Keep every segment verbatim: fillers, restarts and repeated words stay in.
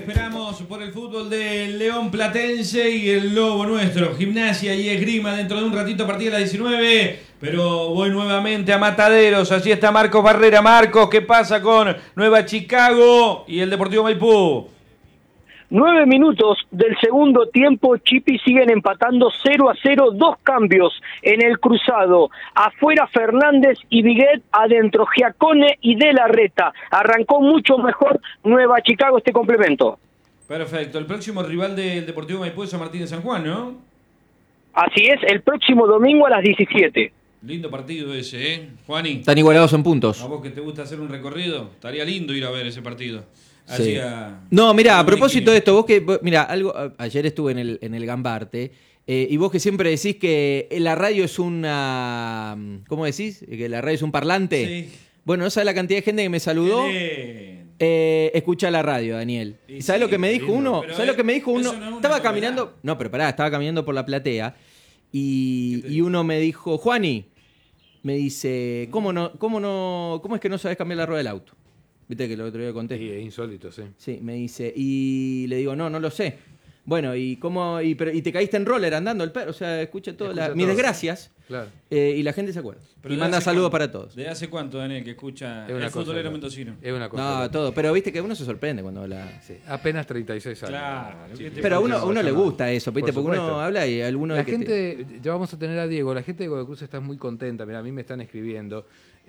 Esperamos por el fútbol del León Platense y el Lobo nuestro. Gimnasia y Esgrima dentro de un ratito a partir de las diecinueve. Pero voy nuevamente a Mataderos. Allí está Marcos Barrera. Marcos, ¿qué pasa con Nueva Chicago y el Deportivo Maipú? Nueve minutos del segundo tiempo, Chipi, siguen empatando cero a cero, dos cambios en el cruzado. Afuera Fernández y Viguet, adentro Giacone y De la Reta. Arrancó mucho mejor Nueva Chicago este complemento. Perfecto, el próximo rival del Deportivo Maipú es San Martín de San Juan, ¿no? Así es, el próximo domingo a las diecisiete. Lindo partido ese, ¿eh? Juani. Están igualados en puntos. ¿A vos que te gusta hacer un recorrido? Estaría lindo ir a ver ese partido. Sí. A... No, mira, a propósito de esto, vos que, mira, algo, ayer estuve en el, en el Gambarte, eh, y vos que siempre decís que la radio es una, ¿cómo decís? Que la radio es un parlante. Sí. Bueno, ¿no sabés la cantidad de gente que me saludó? Eh, escucha la radio, Daniel. ¿Y sabés sí, lo que me dijo lindo, uno? ¿Sabés es, lo que me dijo uno? No estaba caminando, no, pero pará, estaba caminando por la platea, y, y uno me dijo, Juani, me dice, ¿cómo no, cómo no, cómo es que no sabés cambiar la rueda del auto? Viste que el otro día conté. Sí, es insólito, sí. Sí, me dice, y le digo, no, no lo sé. Bueno, ¿y cómo? Y, pero, y te caíste en roller andando el perro, o sea, escucha todas la, mis desgracias. Claro. Eh, y la gente se acuerda. Pero y manda saludos para todos. ¿De hace cuánto, Daniel, que escucha es una el futbolero cosa, mendocino? Es una cosa. No, loca. todo. Pero viste que uno se sorprende cuando habla. Sí, apenas treinta y seis años. Claro. Sí, pero a uno, a uno le gusta eso, ¿viste? Por Porque supuesto. uno habla y alguno... La que gente, te... ya vamos a tener a Diego, la gente de Godoy Cruz está muy contenta. Mira, a mí me están escribiendo.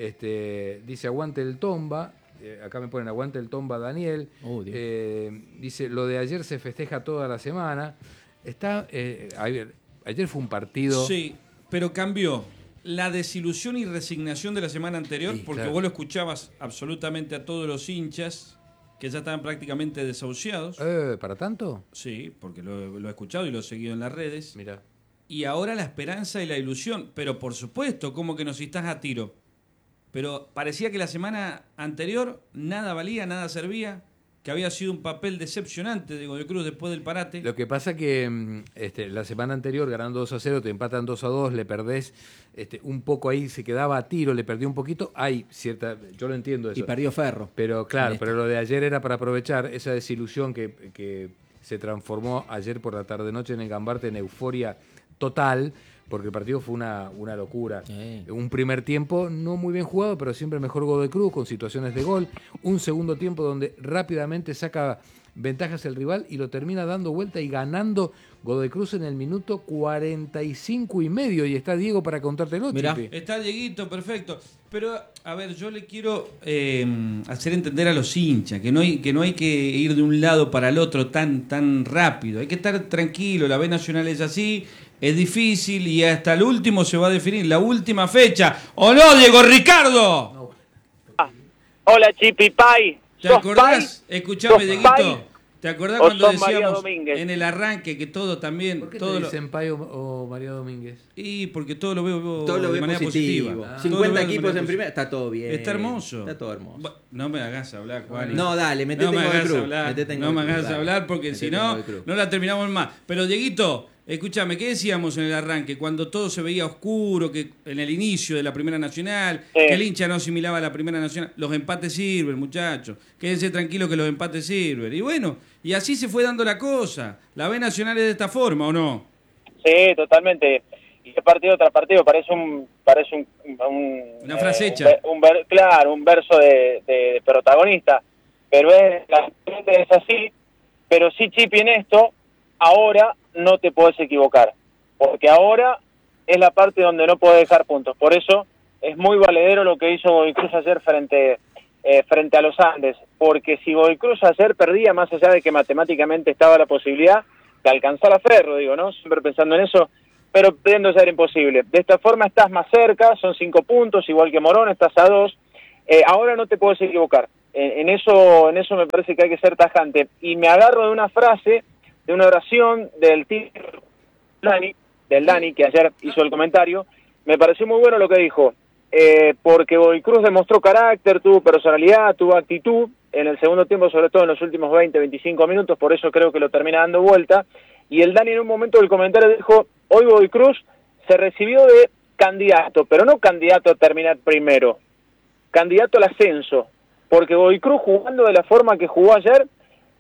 Este, dice, aguante el Tomba. Eh, acá me ponen aguante el Tomba Daniel. Oh, eh, dice, lo de ayer se festeja toda la semana. Está, eh, ayer, ayer fue un partido. Sí, pero cambió la desilusión y resignación de la semana anterior, Sí, porque claro. vos lo escuchabas absolutamente a todos los hinchas que ya estaban prácticamente desahuciados. Eh, ¿Para tanto? Sí, porque lo, lo he escuchado y lo he seguido en las redes. Mira. Y ahora la esperanza y la ilusión, pero por supuesto, como que nos estás a tiro. Pero parecía que la semana anterior nada valía, nada servía, que había sido un papel decepcionante de Godoy Cruz después del parate. Lo que pasa que este, la semana anterior ganando dos a cero, te empatan dos a dos, le perdés este, un poco ahí, se quedaba a tiro, le perdió un poquito, hay cierta, yo lo entiendo eso. Y perdió Ferro. Pero claro, pero lo de ayer era para aprovechar esa desilusión que, que se transformó ayer por la tarde-noche en el Gambarte en euforia total, porque el partido fue una, una locura. Sí. Un primer tiempo no muy bien jugado, pero siempre mejor Godoy Cruz, con situaciones de gol. Un segundo tiempo donde rápidamente saca ventajas el rival y lo termina dando vuelta y ganando Godoy Cruz en el minuto cuarenta y cinco y medio. Y está Diego para contártelo, Mirá. Chipi. Está Dieguito, perfecto. Pero, a ver, yo le quiero eh, hacer entender a los hinchas que no hay que no hay que ir de un lado para el otro tan, tan rápido. Hay que estar tranquilo, la B Nacional es así, es difícil y hasta el último se va a definir, la última fecha. ¿O no, Diego Ricardo? No. Hola, Chipi Pai. ¿Te ¿Sos acordás? Pai? Escuchame, ¿Sos Dieguito. Pai? ¿Te acordás ¿O cuando sos María decíamos Domínguez? en el arranque que todo también... ¿Por qué todo te lo- dicen Payo o María Domínguez? Y porque todo lo veo, Todo lo de ve manera positivo. positiva. Ah. Todo lo cincuenta veo de equipos manera en positiva. primera, está todo bien. Está hermoso. Está todo hermoso. Bu- No me hagas hablar, Juan. No, dale, metete no me en Godoy hagas Cruz. hablar, Metete en no me Godoy Cruz, hagas dale. hablar porque Metete si en no, Godoy Cruz. no la terminamos más. Pero, Dieguito, escúchame, ¿qué decíamos en el arranque? Cuando todo se veía oscuro, que en el inicio de la Primera Nacional, Sí. que el hincha no asimilaba la Primera Nacional. Los empates sirven, muchachos. Quédense tranquilos que los empates sirven. Y bueno, y así se fue dando la cosa. La B Nacional es de esta forma, ¿o no? Sí, totalmente. Y de partido tras partido parece un parece un, un Una frase eh, hecha. un ver- un ver- claro, un verso de, de protagonista, pero es la gente es así. Pero sí, Chipi, en esto ahora no te podés equivocar, porque ahora es la parte donde no podés dejar puntos. Por eso es muy valedero lo que hizo Godoy Cruz ayer frente eh, frente a los Andes, porque si Godoy Cruz ayer perdía, más allá de que matemáticamente estaba la posibilidad de alcanzar a Ferro, digo, ¿no? Siempre pensando en eso, pero pudiendo ser imposible. De esta forma estás más cerca, son cinco puntos, igual que Morón, estás a dos. Eh, ahora no te puedes equivocar. En, en eso en eso me parece que hay que ser tajante. Y me agarro de una frase, de una oración del tío Dani, del Dani, que ayer hizo el comentario. Me pareció muy bueno lo que dijo, eh, porque Godoy Cruz demostró carácter, tuvo personalidad, tuvo actitud, en el segundo tiempo, sobre todo en los últimos veinte, veinticinco minutos, por eso creo que lo termina dando vuelta. Y el Dani en un momento del comentario dijo, hoy Godoy Cruz se recibió de candidato, pero no candidato a terminar primero, candidato al ascenso, porque Godoy Cruz, jugando de la forma que jugó ayer,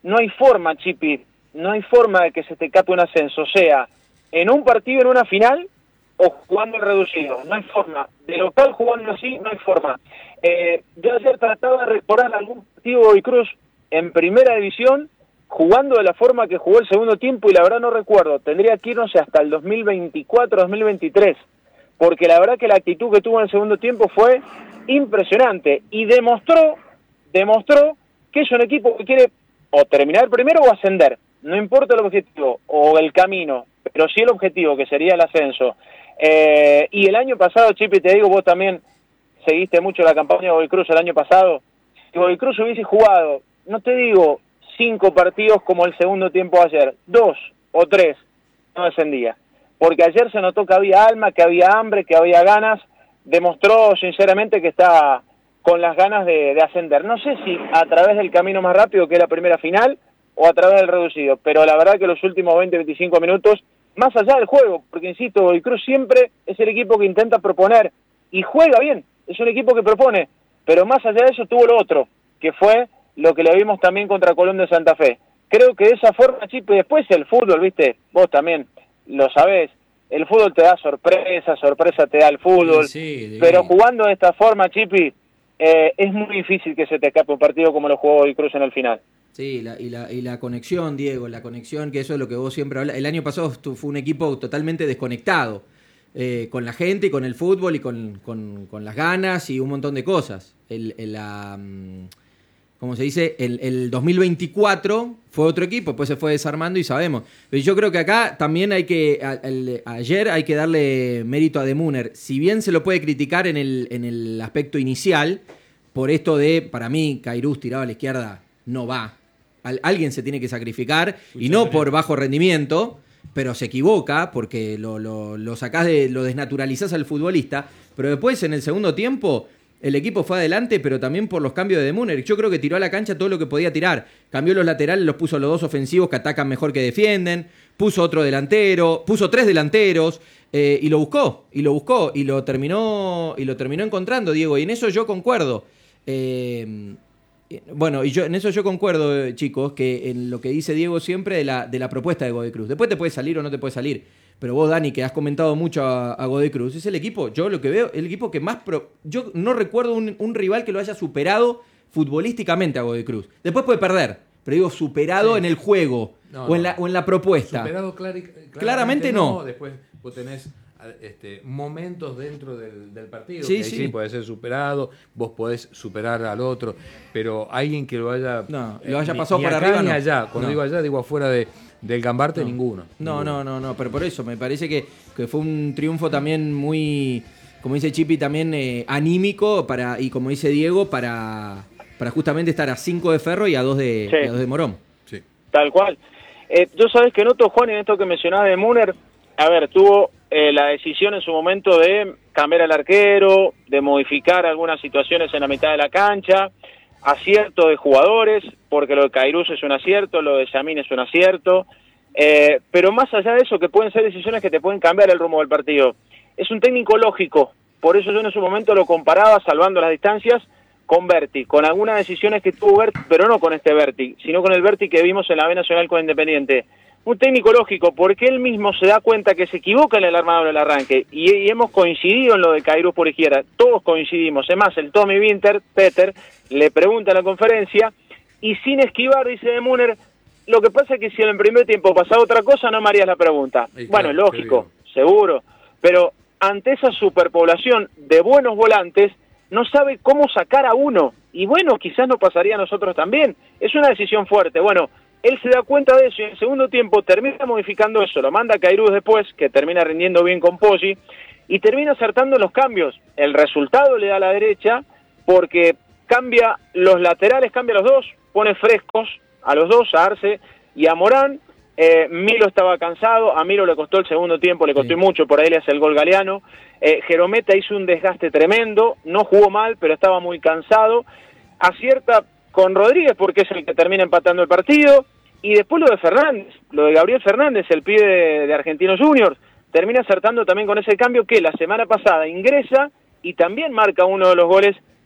no hay forma, Chipi, no hay forma de que se te escape un ascenso, sea en un partido, en una final, o jugando en reducido, no hay forma. De local jugando así, no hay forma. Eh, yo ayer trataba de recordar algún partido de Godoy Cruz en primera división, jugando de la forma que jugó el segundo tiempo, y la verdad no recuerdo, tendría que irnos hasta el dos mil veinticuatro, dos mil veintitrés, porque la verdad que la actitud que tuvo en el segundo tiempo fue impresionante, y demostró, demostró que es un equipo que quiere o terminar primero o ascender, no importa el objetivo o el camino, pero sí el objetivo, que sería el ascenso. Eh, y el año pasado, Chipi, te digo, vos también seguiste mucho la campaña de Godoy Cruz el año pasado, si Godoy Cruz hubiese jugado, no te digo cinco partidos como el segundo tiempo de ayer, dos o tres, no descendía. Porque ayer se notó que había alma, que había hambre, que había ganas, demostró sinceramente que está con las ganas de, de ascender. No sé si a través del camino más rápido, que es la primera final, o a través del reducido, pero la verdad que los últimos veinte, veinticinco minutos, más allá del juego, porque insisto, Godoy Cruz siempre es el equipo que intenta proponer, y juega bien, es un equipo que propone, pero más allá de eso tuvo lo otro, que fue lo que le vimos también contra Colón de Santa Fe. Creo que de esa forma, Chipi, después el fútbol, viste, vos también lo sabés, el fútbol te da sorpresa, sorpresa te da el fútbol, sí, sí, pero jugando de esta forma, Chipi, eh, es muy difícil que se te escape un partido como lo jugó Godoy Cruz en el final. Sí, la, y, la, y la conexión, Diego, la conexión, que eso es lo que vos siempre hablas. El año pasado fue un equipo totalmente desconectado, eh, con la gente, y con el fútbol, y con, con, con las ganas, y un montón de cosas. El, el, la, ¿Cómo se dice? El, el dos mil veinticuatro fue otro equipo, después se fue desarmando y sabemos. Pero yo creo que acá también hay que, a, el, ayer hay que darle mérito a De Munner. Si bien se lo puede criticar en el, en el aspecto inicial, por esto de, para mí, Cairuz tirado a la izquierda no va. Al, alguien se tiene que sacrificar, y no por bajo rendimiento, pero se equivoca porque lo, lo, lo sacás de, lo desnaturalizás al futbolista, pero después en el segundo tiempo el equipo fue adelante, pero también por los cambios de De Munner. Yo creo que tiró a la cancha todo lo que podía tirar, cambió los laterales, los puso a los dos ofensivos que atacan mejor que defienden, puso otro delantero, puso tres delanteros, eh, y lo buscó, y lo buscó, y lo terminó, y lo terminó encontrando, Diego, y en eso yo concuerdo. Eh, Bueno, y yo en eso yo concuerdo, chicos, que en lo que dice Diego siempre de la, de la propuesta de Godoy Cruz. Después te puede salir o no te puede salir. Pero vos, Dani, que has comentado mucho a, a Godoy Cruz, es el equipo, yo lo que veo, el equipo que más... Pro, yo no recuerdo un, un rival que lo haya superado futbolísticamente a Godoy Cruz. Después puede perder, pero digo, superado sí. en el juego no, o, no. En la, o en la propuesta. Superado clari, claramente, claramente no. no. Después vos tenés... Este, momentos dentro del, del partido, sí, que ahí sí. sí puede ser superado, vos podés superar al otro, pero alguien que lo haya no, lo haya pasado ni por acá, arriba ni no. allá, cuando no. digo allá digo afuera de, del Gambarte, no. ninguno no, ninguno. no, no, no, pero por eso me parece que, que fue un triunfo también muy, como dice Chipi, también eh, anímico para, y como dice Diego, para, para justamente estar a cinco de Ferro y a dos de, sí. y a dos de Morón. Sí. Tal cual. Eh, yo sabés que noto, Juan, en esto que mencionabas de Munner, a ver, tuvo eh, la decisión en su momento de cambiar al arquero, de modificar algunas situaciones en la mitad de la cancha, acierto de jugadores, porque lo de Cairuz es un acierto, lo de Yamín es un acierto, eh, pero más allá de eso, que pueden ser decisiones que te pueden cambiar el rumbo del partido. Es un técnico lógico, por eso yo en su momento lo comparaba, salvando las distancias, con Berti, con algunas decisiones que tuvo Berti, pero no con este Berti, sino con el Berti que vimos en la B Nacional con Independiente. Un técnico lógico, porque él mismo se da cuenta que se equivoca en el armado del arranque, y, y hemos coincidido en lo de Cairuz por izquierda, todos coincidimos. Es más, el Tommy Winter, Peter, le pregunta en la conferencia, y sin esquivar, dice De Munner, lo que pasa es que si en el primer tiempo pasaba otra cosa, no me harías la pregunta. Sí, bueno, claro, lógico, seguro, pero ante esa superpoblación de buenos volantes, no sabe cómo sacar a uno, y bueno, quizás nos pasaría a nosotros también. Es una decisión fuerte. Bueno, él se da cuenta de eso y en el segundo tiempo termina modificando eso, lo manda a Cairuz después, que termina rindiendo bien con Poggi, y termina acertando los cambios. El resultado le da a la derecha, porque cambia los laterales, cambia los dos, pone frescos a los dos, a Arce y a Morán. Eh, Milo estaba cansado, a Milo le costó el segundo tiempo, le costó sí. mucho, por ahí le hace el gol Galeano. Eh, Jerometa hizo un desgaste tremendo, no jugó mal, pero estaba muy cansado. Acierta con Rodríguez porque es el que termina empatando el partido, y después lo de Fernández, lo de Gabriel Fernández, el pibe de, de Argentinos Juniors, termina acertando también con ese cambio que la semana pasada ingresa y también marca uno de los goles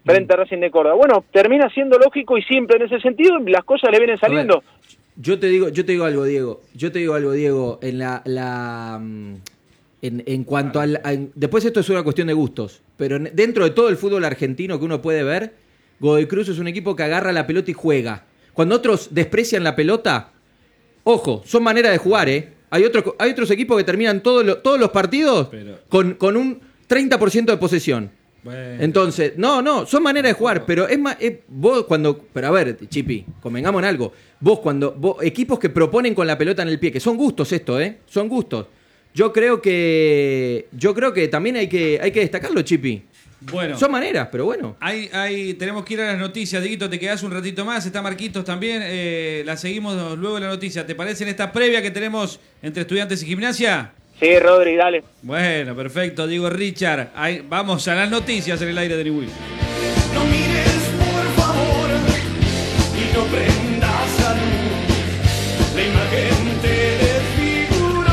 frente a Racing de Córdoba. Bueno, termina siendo lógico y simple en ese sentido, y las cosas le vienen saliendo. Yo te digo, yo te digo algo, Diego. Yo te digo algo, Diego. En la, la en, en cuanto al, a, después esto es una cuestión de gustos, pero dentro de todo el fútbol argentino que uno puede ver, Godoy Cruz es un equipo que agarra la pelota y juega. Cuando otros desprecian la pelota, ojo, son maneras de jugar, ¿eh? Hay otros, hay otros equipos que terminan todo lo, todos los partidos pero... con, con un treinta por ciento de posesión. Bueno. Entonces, no, no, son maneras de jugar, pero es más, es, vos cuando, pero a ver, Chipi, convengamos en algo, vos cuando, vos, equipos que proponen con la pelota en el pie, que son gustos esto, ¿eh? Son gustos. Yo creo que, yo creo que también hay que, hay que destacarlo, Chipi. Bueno. Son maneras, pero bueno. Hay, hay, tenemos que ir a las noticias, Dieguito, te quedás un ratito más, está Marquitos también, eh, la seguimos luego en la noticia. ¿Te parece en esta previa que tenemos entre Estudiantes y Gimnasia? Sí, Rodri, dale. Bueno, perfecto, Diego Richard. Ahí, vamos a las noticias en el aire de Newell. No mires, por favor, y no prendas la luz. La imagen te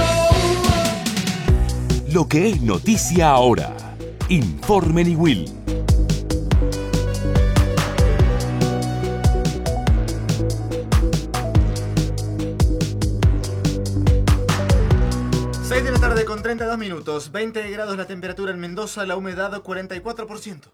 desfiguró. Lo que es noticia ahora. Informe Newell. seis de la tarde con treinta y dos minutos, veinte grados la temperatura en Mendoza, la humedad cuarenta y cuatro por ciento.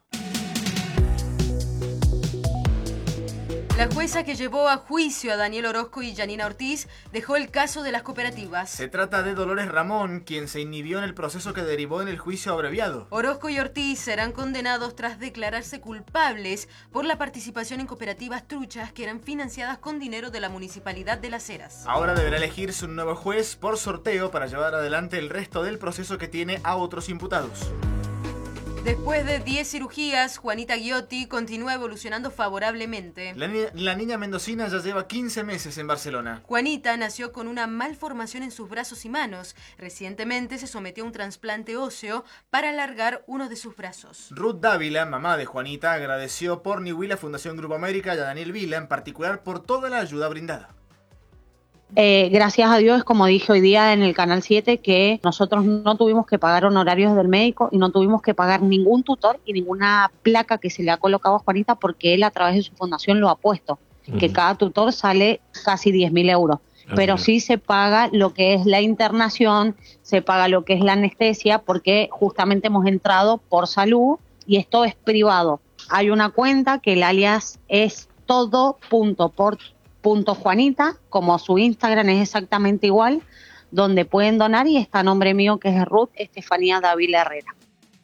La jueza que llevó a juicio a Daniel Orozco y Yanina Ortiz dejó el caso de las cooperativas. Se trata de Dolores Ramón, quien se inhibió en el proceso que derivó en el juicio abreviado. Orozco y Ortiz serán condenados tras declararse culpables por la participación en cooperativas truchas que eran financiadas con dinero de la Municipalidad de Las Heras. Ahora deberá elegirse un nuevo juez por sorteo para llevar adelante el resto del proceso que tiene a otros imputados. Después de diez cirugías, Juanita Ghiotti continúa evolucionando favorablemente. La, ni- la niña mendocina ya lleva quince meses en Barcelona. Juanita nació con una malformación en sus brazos y manos. Recientemente se sometió a un trasplante óseo para alargar uno de sus brazos. Ruth Dávila, mamá de Juanita, agradeció por Newell a Fundación Grupo América y a Daniel Vila en particular por toda la ayuda brindada. Eh, gracias a Dios, como dije hoy día en el Canal siete, que nosotros no tuvimos que pagar honorarios del médico y no tuvimos que pagar ningún tutor y ninguna placa que se le ha colocado a Juanita porque él a través de su fundación lo ha puesto, uh-huh. que cada tutor sale casi diez mil euros. Uh-huh. Pero sí se paga lo que es la internación, se paga lo que es la anestesia porque justamente hemos entrado por salud y esto es privado. Hay una cuenta que el alias es todo punto por Punto Juanita, como su Instagram es exactamente igual, donde pueden donar y está a nombre mío que es Ruth Estefanía Dávila Herrera.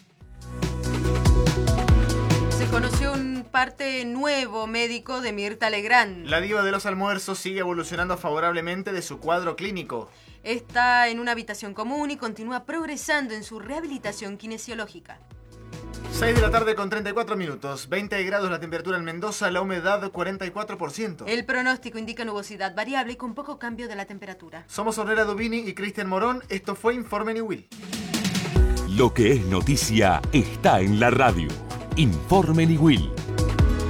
Se conoció un parte nuevo médico de Mirta Legrand. La diva de los almuerzos sigue evolucionando favorablemente de su cuadro clínico. Está en una habitación común y continúa progresando en su rehabilitación kinesiológica. seis de la tarde con treinta y cuatro minutos, veinte grados la temperatura en Mendoza, la humedad cuarenta y cuatro por ciento. El pronóstico indica nubosidad variable y con poco cambio de la temperatura. Somos Ornella Dubini y Cristian Morón, esto fue Informe Newell. Lo que es noticia está en la radio. Informe Newell.